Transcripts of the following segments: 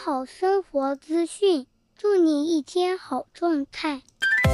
好生活资讯，祝你一天好状态。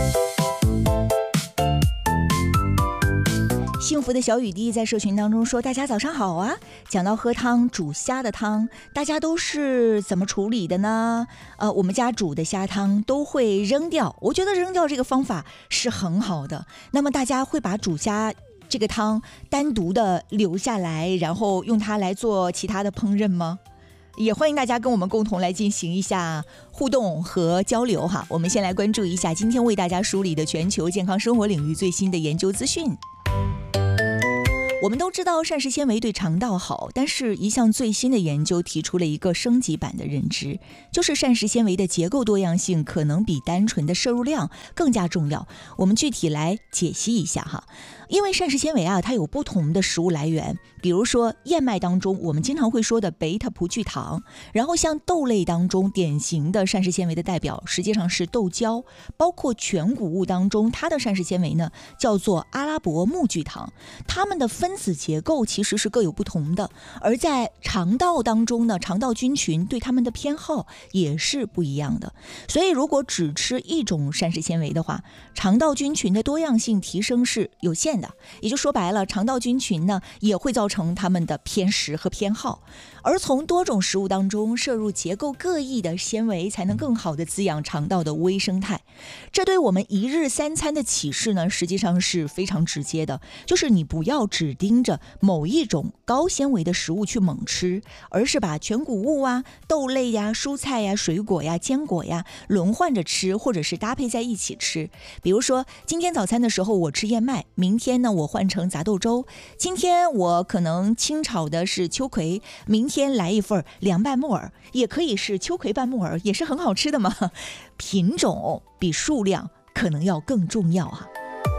幸福的小雨滴在社群当中说，大家早上好啊。讲到喝汤，煮虾的汤，大家都是怎么处理的呢？我们家煮的虾汤都会扔掉，我觉得扔掉这个方法是很好的。那么大家会把煮虾这个汤单独的留下来，然后用它来做其他的烹饪吗？也欢迎大家跟我们共同来进行一下互动和交流哈。我们先来关注一下今天为大家梳理的全球健康生活领域最新的研究资讯。我们都知道膳食纤维对肠道好，但是一项最新的研究提出了一个升级版的认知，就是膳食纤维的结构多样性可能比单纯的摄入量更加重要。我们具体来解析一下哈。因为膳食纤维啊，它有不同的食物来源，比如说燕麦当中我们经常会说的贝塔葡聚糖，然后像豆类当中典型的膳食纤维的代表实际上是豆胶，包括全谷物当中它的膳食纤维呢叫做阿拉伯木聚糖，它们的分子结构其实是各有不同的，而在肠道当中呢，肠道菌群对它们的偏好也是不一样的。所以如果只吃一种膳食纤维的话，肠道菌群的多样性提升是有限的，也就说白了，肠道菌群呢也会造成它们的偏食和偏好。而从多种食物当中摄入结构各异的纤维，才能更好的滋养肠道的微生态。这对我们一日三餐的启示呢，实际上是非常直接的，就是你不要只盯着某一种高纤维的食物去猛吃，而是把全谷物啊、豆类呀、蔬菜呀、水果呀、坚果呀轮换着吃，或者是搭配在一起吃。比如说今天早餐的时候我吃燕麦，明天呢我换成杂豆粥，今天我可能清炒的是秋葵，明天来一份凉拌木耳，也可以是秋葵拌木耳，也是很好吃的嘛。品种比数量可能要更重要啊。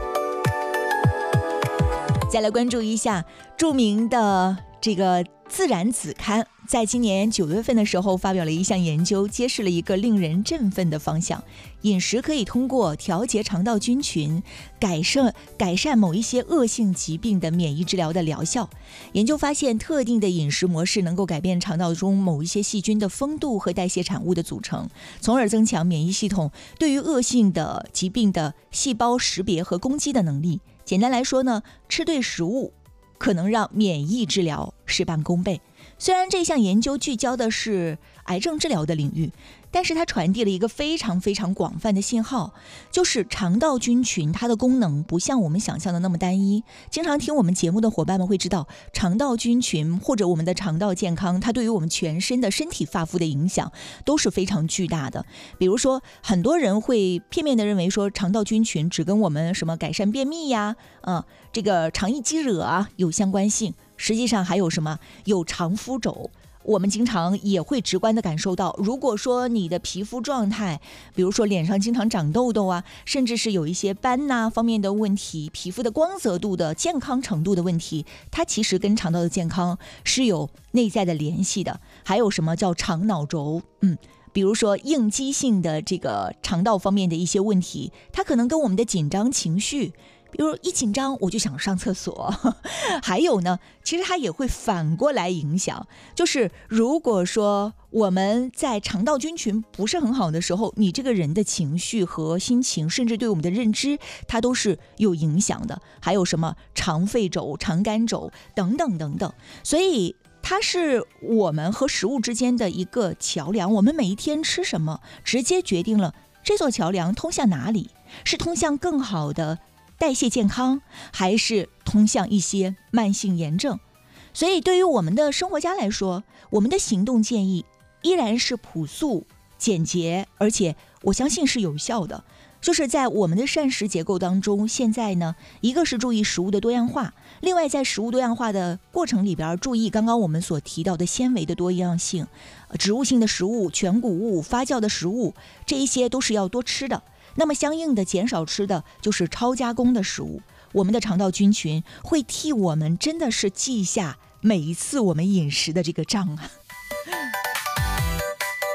再来关注一下著名的这个自然子刊，在今年9月份的时候发表了一项研究，揭示了一个令人振奋的方向：饮食可以通过调节肠道菌群，改善某一些恶性疾病的免疫治疗的疗效。研究发现，特定的饮食模式能够改变肠道中某一些细菌的风度和代谢产物的组成，从而增强免疫系统对于恶性的疾病的细胞识别和攻击的能力。简单来说呢，吃对食物可能让免疫治疗事半功倍。虽然这项研究聚焦的是癌症治疗的领域，但是它传递了一个非常非常广泛的信号，就是肠道菌群它的功能不像我们想象的那么单一。经常听我们节目的伙伴们会知道，肠道菌群或者我们的肠道健康，它对于我们全身的身体发肤的影响都是非常巨大的。比如说很多人会片面的认为说，肠道菌群只跟我们什么改善便秘呀、这个肠易激惹啊有相关性，实际上还有什么有肠浮肿。我们经常也会直观地感受到，如果说你的皮肤状态，比如说脸上经常长痘痘啊，甚至是有一些斑呐方面的问题，皮肤的光泽度的健康程度的问题，它其实跟肠道的健康是有内在的联系的。还有什么叫肠脑轴？比如说应激性的这个肠道方面的一些问题，它可能跟我们的紧张情绪，比如一紧张我就想上厕所。还有呢，其实它也会反过来影响，就是如果说我们在肠道菌群不是很好的时候，你这个人的情绪和心情，甚至对我们的认知，它都是有影响的。还有什么肠肺轴、肠肝轴等等等等。所以它是我们和食物之间的一个桥梁，我们每一天吃什么，直接决定了这座桥梁通向哪里，是通向更好的代谢健康，还是通向一些慢性炎症。所以对于我们的生活家来说，我们的行动建议依然是朴素简洁，而且我相信是有效的。就是在我们的膳食结构当中，现在呢，一个是注意食物的多样化，另外在食物多样化的过程里边，注意刚刚我们所提到的纤维的多样性，植物性的食物、全谷物、发酵的食物，这一些都是要多吃的。那么相应的减少吃的就是超加工的食物。我们的肠道菌群会替我们真的是记下每一次我们饮食的这个账啊。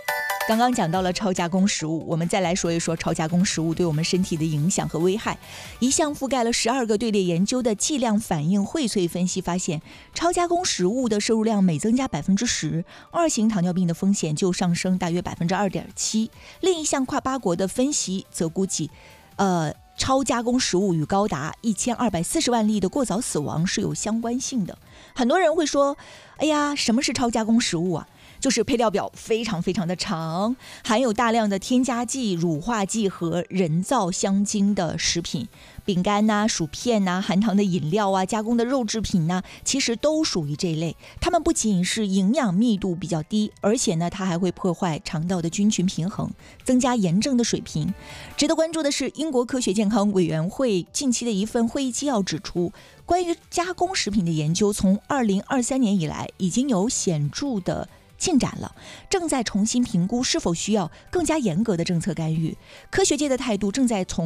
刚刚讲到了超加工食物，我们再来说一说超加工食物对我们身体的影响和危害。一项覆盖了12个队列研究的剂量反应荟萃分析发现，超加工食物的摄入量每增加 10%， 2型糖尿病的风险就上升大约 2.7%。 另一项跨8国的分析则估计超加工食物与高达1240万例的过早死亡是有相关性的。很多人会说，哎呀，什么是超加工食物啊？就是配料表非常非常的长，含有大量的添加剂、乳化剂和人造香精的食品，饼干呐、薯片呐、含糖的饮料啊、加工的肉制品呐，其实都属于这一类。它们不仅是营养密度比较低，而且呢，它还会破坏肠道的菌群平衡，增加炎症的水平。值得关注的是，英国科学健康委员会近期的一份会议纪要指出，关于加工食品的研究从2023年以来已经有显著的进展了，正在重新评估是否需要更加严格的政策干预。科学界的态度正在从